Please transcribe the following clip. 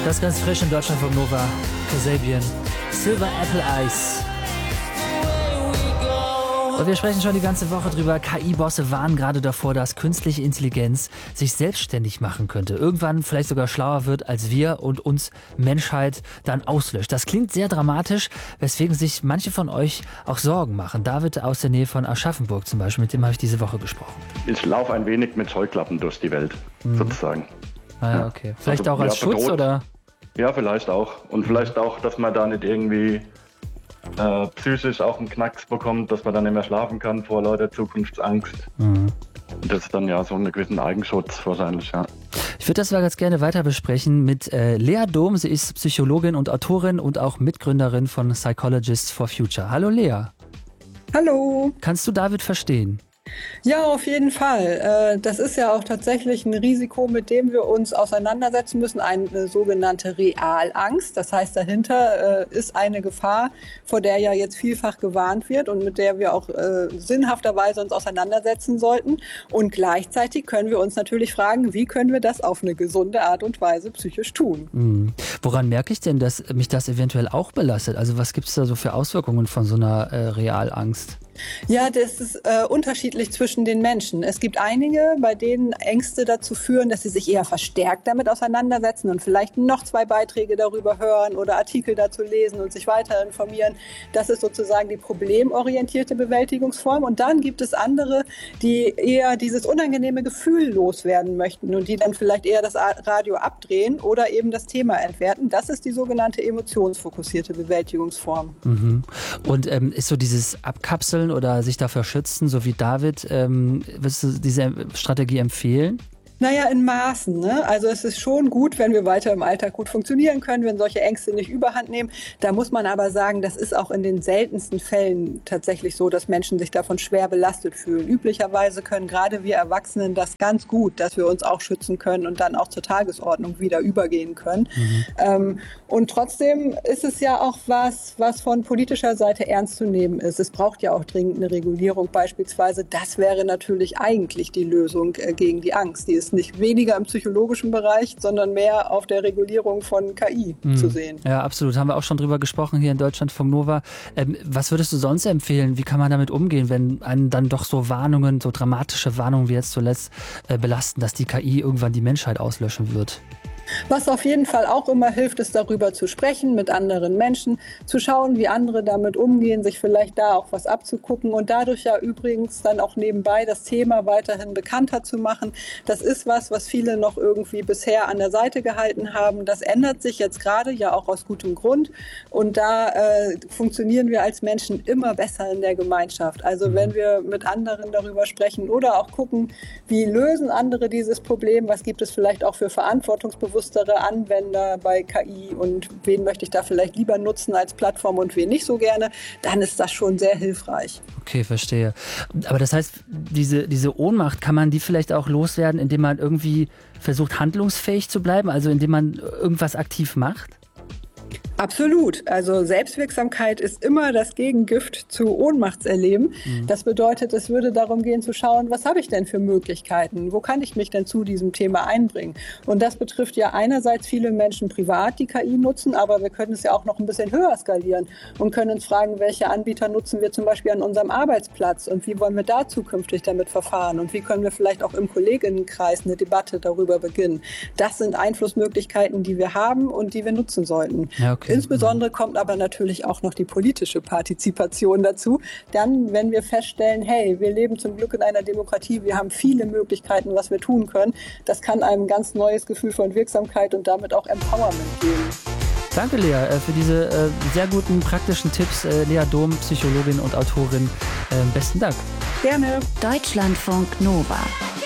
Das ist ganz frisch in Deutschland vom Nova. Kasabian. Silver Apple Ice. Und wir sprechen schon die ganze Woche drüber. KI-Bosse warnen gerade davor, dass künstliche Intelligenz sich selbstständig machen könnte. Irgendwann vielleicht sogar schlauer wird als wir und uns Menschheit dann auslöscht. Das klingt sehr dramatisch, weswegen sich manche von euch auch Sorgen machen. David aus der Nähe von Aschaffenburg zum Beispiel, mit dem habe ich diese Woche gesprochen. Ich laufe ein wenig mit Scheuklappen durch die Welt, sozusagen. Ah ja, okay. Vielleicht also, auch als Schutz, bedroht, oder? Ja, vielleicht auch. Und vielleicht auch, dass man da nicht irgendwie psychisch auch einen Knacks bekommt, dass man dann nicht mehr schlafen kann vor lauter Zukunftsangst. Das ist dann ja so einen gewissen Eigenschutz wahrscheinlich, ja. Ich würde das mal ganz gerne weiter besprechen mit Lea Dom. Sie ist Psychologin und Autorin und auch Mitgründerin von Psychologists for Future. Hallo Lea. Hallo. Kannst du David verstehen? Ja, auf jeden Fall. Das ist ja auch tatsächlich ein Risiko, mit dem wir uns auseinandersetzen müssen, eine sogenannte Realangst. Das heißt, dahinter ist eine Gefahr, vor der ja jetzt vielfach gewarnt wird und mit der wir auch sinnhafterweise uns auseinandersetzen sollten. Und gleichzeitig können wir uns natürlich fragen, wie können wir das auf eine gesunde Art und Weise psychisch tun? Woran merke ich denn, dass mich das eventuell auch belastet? Also was gibt es da so für Auswirkungen von so einer Realangst? Ja, das ist unterschiedlich zwischen den Menschen. Es gibt einige, bei denen Ängste dazu führen, dass sie sich eher verstärkt damit auseinandersetzen und vielleicht noch 2 Beiträge darüber hören oder Artikel dazu lesen und sich weiter informieren. Das ist sozusagen die problemorientierte Bewältigungsform. Und dann gibt es andere, die eher dieses unangenehme Gefühl loswerden möchten und die dann vielleicht eher das Radio abdrehen oder eben das Thema entwerten. Das ist die sogenannte emotionsfokussierte Bewältigungsform. Und ist so dieses Abkapseln oder sich dafür schützen, so wie David, würdest du diese Strategie empfehlen? Naja, in Maßen, ne? Also es ist schon gut, wenn wir weiter im Alltag gut funktionieren können, wenn solche Ängste nicht überhand nehmen. Da muss man aber sagen, das ist auch in den seltensten Fällen tatsächlich so, dass Menschen sich davon schwer belastet fühlen. Üblicherweise können gerade wir Erwachsenen das ganz gut, dass wir uns auch schützen können und dann auch zur Tagesordnung wieder übergehen können. Und trotzdem ist es ja auch was von politischer Seite ernst zu nehmen ist. Es braucht ja auch dringend eine Regulierung beispielsweise. Das wäre natürlich eigentlich die Lösung gegen die Angst. Die ist nicht weniger im psychologischen Bereich, sondern mehr auf der Regulierung von KI zu sehen. Ja, absolut. Haben wir auch schon drüber gesprochen hier in Deutschland vom Nova. Was würdest du sonst empfehlen? Wie kann man damit umgehen, wenn einen dann doch so Warnungen, so dramatische Warnungen wie jetzt zuletzt belasten, dass die KI irgendwann die Menschheit auslöschen wird? Was auf jeden Fall auch immer hilft, ist darüber zu sprechen mit anderen Menschen, zu schauen, wie andere damit umgehen, sich vielleicht da auch was abzugucken und dadurch ja übrigens dann auch nebenbei das Thema weiterhin bekannter zu machen. Das ist was viele noch irgendwie bisher an der Seite gehalten haben. Das ändert sich jetzt gerade ja auch aus gutem Grund und da funktionieren wir als Menschen immer besser in der Gemeinschaft. Also wenn wir mit anderen darüber sprechen oder auch gucken, wie lösen andere dieses Problem, was gibt es vielleicht auch für verantwortungsbewusstere Anwender bei KI und wen möchte ich da vielleicht lieber nutzen als Plattform und wen nicht so gerne, dann ist das schon sehr hilfreich. Okay, verstehe. Aber das heißt, diese Ohnmacht, kann man die vielleicht auch loswerden, indem man irgendwie versucht, handlungsfähig zu bleiben, also indem man irgendwas aktiv macht? Absolut. Also Selbstwirksamkeit ist immer das Gegengift zu Ohnmachtserleben. Das bedeutet, es würde darum gehen zu schauen, was habe ich denn für Möglichkeiten? Wo kann ich mich denn zu diesem Thema einbringen? Und das betrifft ja einerseits viele Menschen privat, die KI nutzen, aber wir können es ja auch noch ein bisschen höher skalieren und können uns fragen, welche Anbieter nutzen wir zum Beispiel an unserem Arbeitsplatz und wie wollen wir da zukünftig damit verfahren und wie können wir vielleicht auch im Kolleginnenkreis eine Debatte darüber beginnen. Das sind Einflussmöglichkeiten, die wir haben und die wir nutzen sollten. Ja, okay. Insbesondere kommt aber natürlich auch noch die politische Partizipation dazu. Dann, wenn wir feststellen, hey, wir leben zum Glück in einer Demokratie, wir haben viele Möglichkeiten, was wir tun können, das kann einem ein ganz neues Gefühl von Wirksamkeit und damit auch Empowerment geben. Danke, Lea, für diese sehr guten praktischen Tipps. Lea Dom, Psychologin und Autorin. Besten Dank. Gerne. Deutschlandfunk Nova.